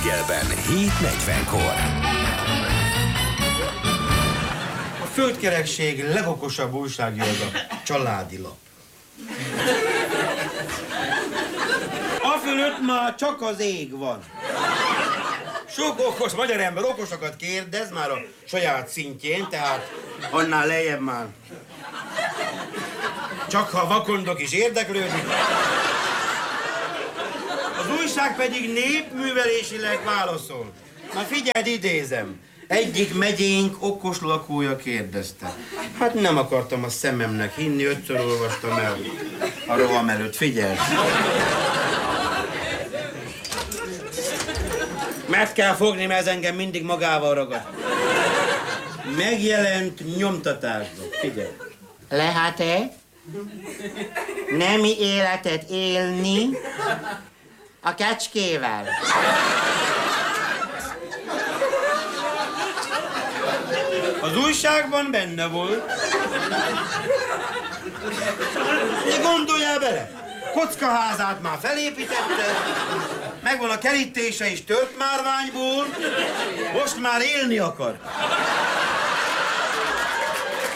reggelben 7:40-kor. A földkerekség legokosabb újságja az a Családi Lap. Afölött már csak az ég van. Sok okos magyar ember okosakat kérdez már a saját szintjén, tehát annál lejjebb már. Csak ha vakondok is érdeklődik. Az újság pedig népművelésileg válaszol. Na figyeld, idézem. Egyik megyénk okos lakója kérdezte. Hát nem akartam a szememnek hinni, 5-ször olvastam el a roham előtt. Figyelj! Meg kell fogni, mert ez engem mindig magával ragad. Megjelent nyomtatásban. Figyelj! Lehet-e nemi életet élni a kecskével? Az újságban benne volt. Gondoljál bele! Kockaházát már felépítette, megvan a kerítése is tört márványból, most már élni akar.